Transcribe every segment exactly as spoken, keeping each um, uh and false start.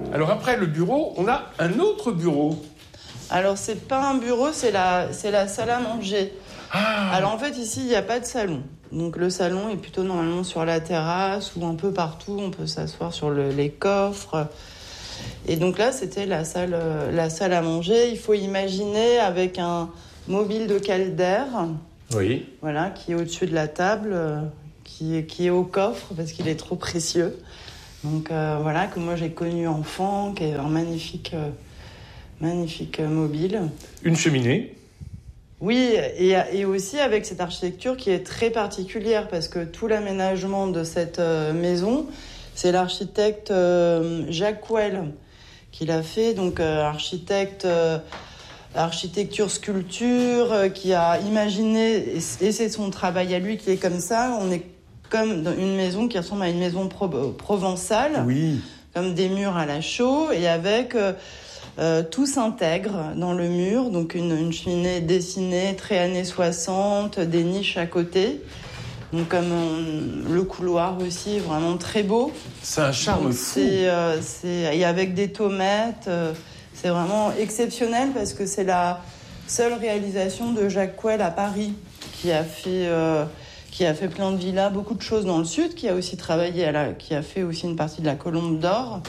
Alors après le bureau, on a un autre bureau. Alors c'est pas un bureau, c'est la, c'est la salle à manger. Ah. Alors en fait ici il n'y a pas de salon. Donc le salon est plutôt normalement sur la terrasse ou un peu partout. On peut s'asseoir sur le, les coffres. Et donc là c'était la salle, la salle à manger. Il faut imaginer avec un mobile de Calder. Oui. Voilà, qui est au-dessus de la table, euh, qui, est, qui est au coffre parce qu'il est trop précieux. Donc euh, voilà, que moi j'ai connu enfant, qui est un magnifique, euh, magnifique euh, mobile. Une cheminée. Oui, et, et aussi avec cette architecture qui est très particulière parce que tout l'aménagement de cette euh, maison, c'est l'architecte euh, Jacques Couel qui l'a fait. Donc euh, architecte, euh, architecture, sculpture, euh, qui a imaginé, et, et c'est son travail à lui qui est comme ça. On est comme dans une maison qui ressemble à une maison pro- provençale, oui. Comme des murs à la chaux, et avec euh, euh, tout s'intègre dans le mur, donc une, une cheminée dessinée très années soixante, des niches à côté, donc comme on, le couloir aussi, vraiment très beau. C'est un charme donc, fou. C'est, euh, c'est, et avec des tomates, euh, c'est vraiment exceptionnel parce que c'est la seule réalisation de Jacques Couel à Paris, qui a fait... Euh, qui a fait plein de villas, beaucoup de choses dans le sud, qui a aussi travaillé, à la, qui a fait aussi une partie de la Colombe d'Or.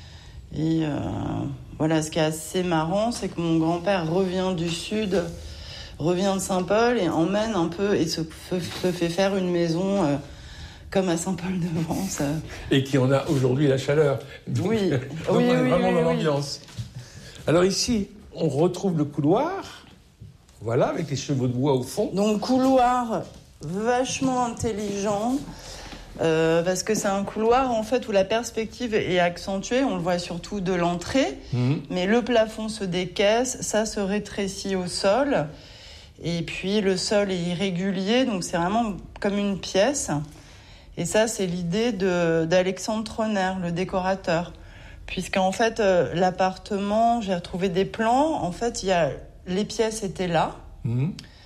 Et euh, voilà, ce qui est assez marrant, c'est que mon grand-père revient du sud, revient de Saint-Paul et emmène un peu, et se, se fait faire une maison euh, comme à Saint-Paul-de-Vence. Et qui en a aujourd'hui la chaleur. Donc, oui, donc oui, on est oui, vraiment oui, dans oui. l'ambiance. Alors ici, on retrouve le couloir, voilà, avec les chevaux de bois au fond. Donc couloir vachement intelligent, euh, parce que c'est un couloir en fait où la perspective est accentuée, on le voit surtout de l'entrée, mmh. mais le plafond se décaisse, ça se rétrécit au sol, et puis le sol est irrégulier, donc c'est vraiment comme une pièce. Et ça, c'est l'idée de, d'Alexandre Troner, le décorateur. Puisqu'en fait, euh, l'appartement, j'ai retrouvé des plans, en fait, il y a, les pièces étaient là, mmh.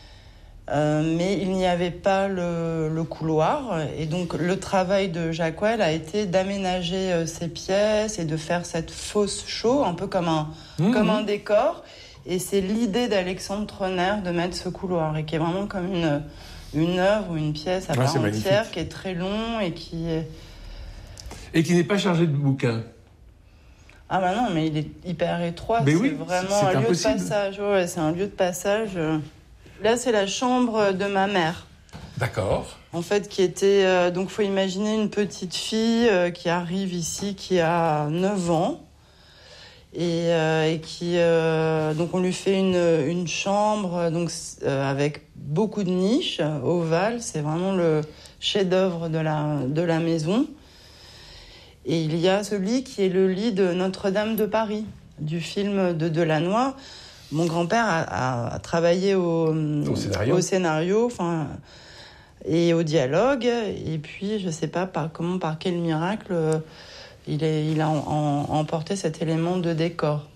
Euh, mais il n'y avait pas le, le couloir. Et donc, le travail de Jacques Couel a été d'aménager euh, ces pièces et de faire cette fosse chaux, un peu comme un, mmh. comme un décor. Et c'est l'idée d'Alexandre Troner de mettre ce couloir, et qui est vraiment comme une, une œuvre ou une pièce à ah, part entière, qui est très long et qui est... Et qui n'est pas chargé de bouquins. Ah bah non, mais il est hyper étroit. Mais c'est oui, vraiment c'est, c'est un lieu impossible. de passage. Ouais, c'est un lieu de passage... Là, c'est la chambre de ma mère. D'accord. En fait, qui était... Euh, donc, il faut imaginer une petite fille euh, qui arrive ici, qui a neuf ans. Et, euh, et qui... Euh, donc, on lui fait une, une chambre donc, euh, avec beaucoup de niches ovales. C'est vraiment le chef-d'œuvre de la, de la maison. Et il y a ce lit qui est le lit de Notre-Dame de Paris, du film de Delannoy. Mon grand-père a, a, a travaillé au, au scénario, au scénario enfin, et au dialogue. Et puis, je ne sais pas par, comment, par quel miracle, euh, il, est, il a en, en, emporté cet élément de décor.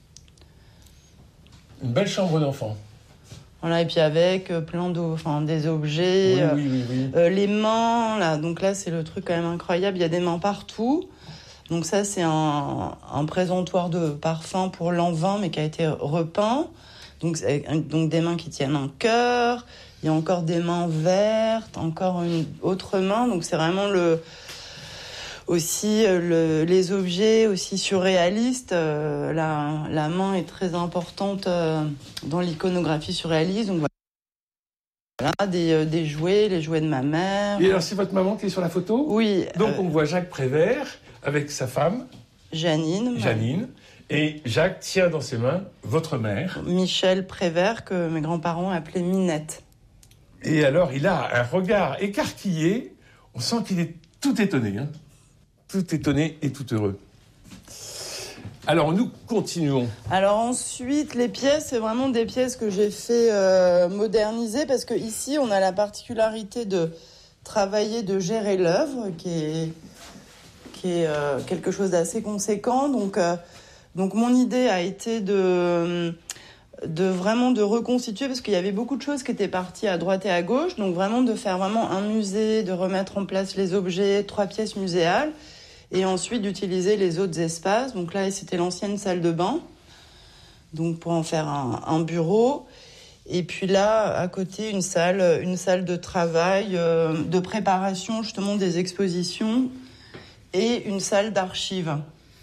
Une belle chambre d'enfant. Voilà, et puis avec euh, plein d'eau, enfin, des objets. Oui, euh, oui, oui, oui. Euh, les mains, là, donc là, c'est le truc quand même incroyable. Il y a des mains partout. Donc ça, c'est un, un présentoir de parfum pour l'envin, mais qui a été repeint. Donc, donc des mains qui tiennent un cœur. Il y a encore des mains vertes, encore une autre main. Donc c'est vraiment le, aussi le, les objets aussi surréalistes. Euh, la, la main est très importante euh, dans l'iconographie surréaliste. Donc voilà, des, des jouets, les jouets de ma mère. Et alors, c'est votre maman qui est sur la photo ? Oui. Donc euh, on voit Jacques Prévert avec sa femme, Janine. Janine, et Jacques tient dans ses mains votre mère. Michel Prévert, que mes grands-parents appelaient Minette. Et alors, il a un regard écarquillé. On sent qu'il est tout étonné, hein. Tout étonné et tout heureux. Alors, nous continuons. Alors ensuite, les pièces, c'est vraiment des pièces que j'ai fait euh, moderniser, parce que ici, on a la particularité de travailler, de gérer l'œuvre, qui est... qui est euh, quelque chose d'assez conséquent. Donc, euh, donc mon idée a été de, de vraiment de reconstituer, parce qu'il y avait beaucoup de choses qui étaient parties à droite et à gauche, donc vraiment de faire vraiment un musée, de remettre en place les objets, trois pièces muséales. et ensuite d'utiliser les autres espaces. Donc là, c'était l'ancienne salle de bain, donc pour en faire un, un bureau. Et puis là, à côté, une salle, une salle de travail, euh, de préparation justement des expositions et une salle d'archives.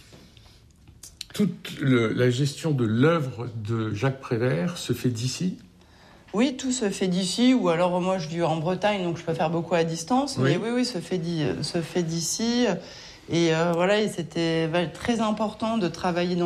Toute le, la gestion de l'œuvre de Jacques Prévert se fait d'ici ? Oui, tout se fait d'ici, ou alors moi je vis en Bretagne, donc je peux faire beaucoup à distance, oui. mais oui, oui, se fait, se fait d'ici. Et euh, voilà, et c'était très important de travailler dans